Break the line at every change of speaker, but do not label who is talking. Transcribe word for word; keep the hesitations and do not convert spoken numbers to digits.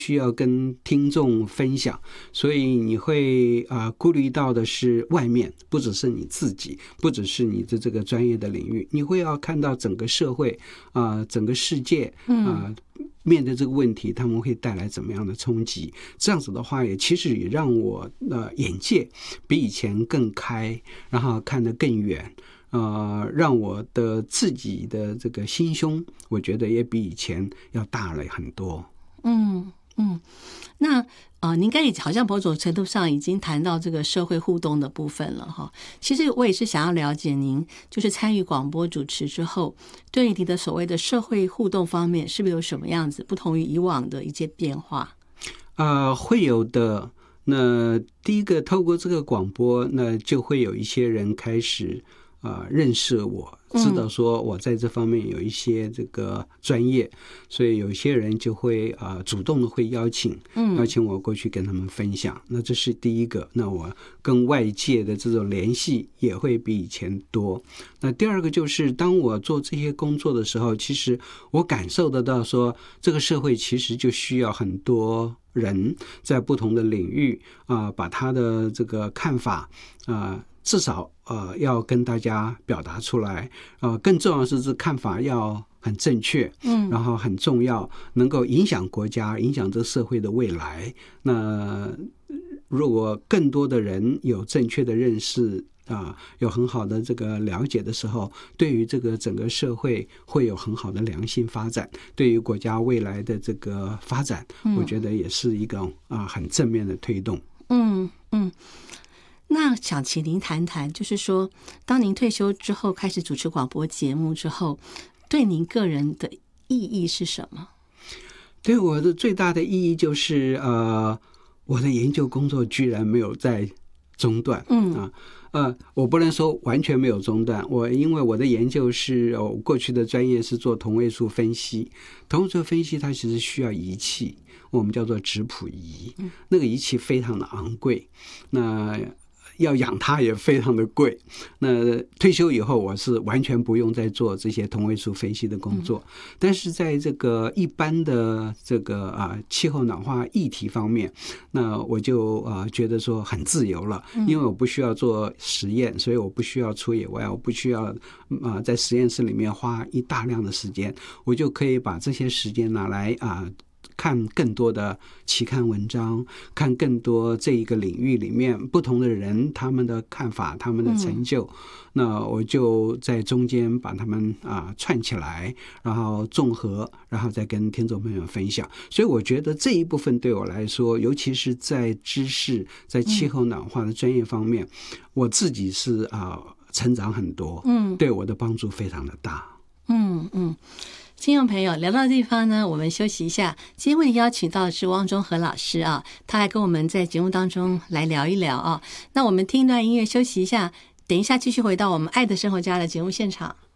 需要跟听众分享，所以你会啊、呃、顾虑到的是外面，不只是你自己，不只是你的这个专业的领域，你会要看到整个社会啊、呃、整个世界啊、呃、面对这个问题，他们会带来怎么样的冲击？这样子的话，也其实也让我呃眼界比以前更开，然后看得更远。呃，让我的自己的这个心胸，我觉得也比以前要大了很多。
嗯嗯，那呃，您应该也好像某种程度上已经谈到这个社会互动的部分了哈。其实我也是想要了解您，就是参与广播主持之后，对于你的所谓的社会互动方面，是不是有什么样子不同于以往的一些变化？
呃，会有的。那第一个，透过这个广播，那就会有一些人开始呃，认识我，知道说我在这方面有一些这个专业，嗯、所以有些人就会啊、呃、主动的会邀请，邀请我过去跟他们分享。嗯、那这是第一个，那我跟外界的这种联系也会比以前多。那第二个就是当我做这些工作的时候，其实我感受得到说，这个社会其实就需要很多人在不同的领域啊、呃，把他的这个看法啊。呃至少呃要跟大家表达出来，呃更重要的是这看法要很正确，嗯，然后很重要，能够影响国家，影响这社会的未来。那如果更多的人有正确的认识啊、呃，有很好的这个了解的时候，对于这个整个社会会有很好的良性发展，对于国家未来的这个发展，嗯、我觉得也是一个啊、呃、很正面的推动。
嗯嗯。那想请您谈谈，就是说，当您退休之后开始主持广播节目之后，对您个人的意义是什么？
对我的最大的意义就是，呃，我的研究工作居然没有在中断。嗯啊，呃，我不能说完全没有中断。我因为我的研究是，我过去的专业是做同位素分析，同位素分析它其实需要仪器，我们叫做质谱仪，那个仪器非常的昂贵，那要养它也非常的贵。那退休以后，我是完全不用再做这些同位素分析的工作。嗯、但是在这个一般的这个啊气候暖化议题方面，那我就啊觉得说很自由了，因为我不需要做实验，所以我不需要出野外，我不需要啊在实验室里面花一大量的时间，我就可以把这些时间拿来啊。看更多的期刊文章，看更多这一个领域里面不同的人他们的看法，他们的成就，嗯、那我就在中间把他们啊串起来，然后综合，然后再跟听众朋友分享。所以我觉得这一部分对我来说，尤其是在知识、在气候暖化的专业方面，嗯、我自己是啊成长很多，嗯，对我的帮助非常的大，
嗯嗯。听众朋友，聊到地方呢，我们休息一下。今天为你邀请到的是汪中和老师啊，他还跟我们在节目当中来聊一聊啊。那我们听一段音乐休息一下，等一下继续回到我们爱的生活家的节目现场。